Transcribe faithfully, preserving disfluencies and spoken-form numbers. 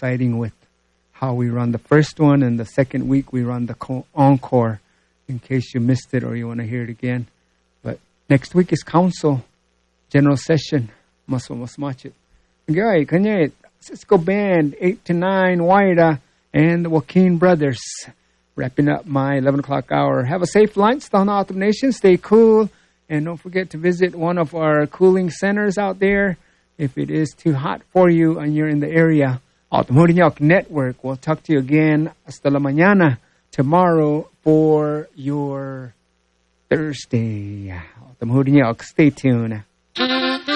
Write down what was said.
coinciding with how we run the first one, and the second week we run the co- encore, in case you missed it or you want to hear it again. But next week is council, general session. Mas mas match it. Okay, kanya Cisco Band, eight to nine, Waida, and the Joaquin Brothers. Wrapping up my eleven o'clock hour. Have a safe lunch, the Autumn Nation. Stay cool. And don't forget to visit one of our cooling centers out there if it is too hot for you and you're in the area. Autumn Hurinyok Network. We'll talk to you again hasta la mañana tomorrow for your Thursday. Autumn Hurinyok. Stay tuned.